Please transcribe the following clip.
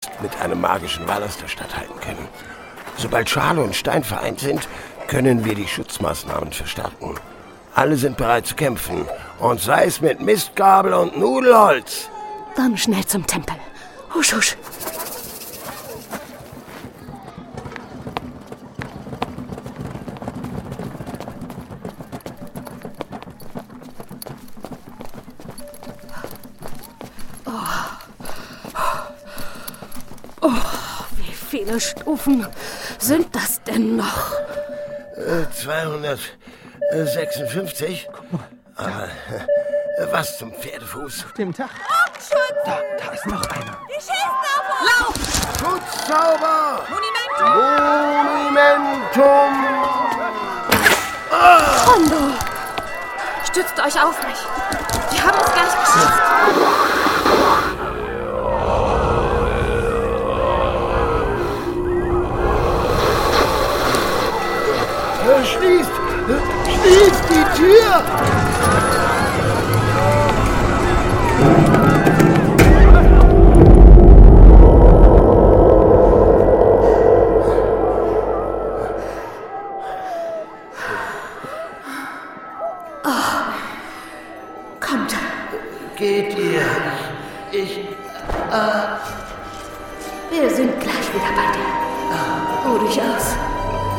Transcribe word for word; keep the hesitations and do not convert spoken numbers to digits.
nicht mit einem magischen Wall aus der Stadt halten können. Sobald Schale und Stein vereint sind, können wir die Schutzmaßnahmen verstärken. Alle sind bereit zu kämpfen. Und sei es mit Mistgabel und Nudelholz. Dann schnell zum Tempel. Husch, husch. Wie viele Stufen sind das denn noch? Äh, zweihundertsechsundfünfzig. Aber äh, was zum Pferdefuß? Dem Tag. Da, da ist noch einer. Die schießen auf uns! Lauf! Schutzzauber! Monumentum! Monumentum! Rondo! Stützt euch auf mich. Die haben es gleich geschafft. Schließt! Schließt die Tür! Oh. Kommt. Geht ihr? Ich... Äh... Wir sind gleich wieder bei dir. Ruh dich aus.